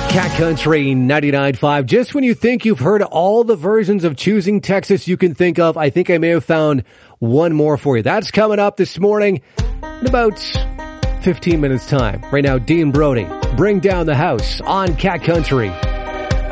Cat Country 99.5. Just when you think you've heard all the versions of Choosing Texas you can think of, I think I may have found one more for you. That's coming up this morning in about 15 minutes time. Right now, Dean Brody, Bring Down the House on Cat Country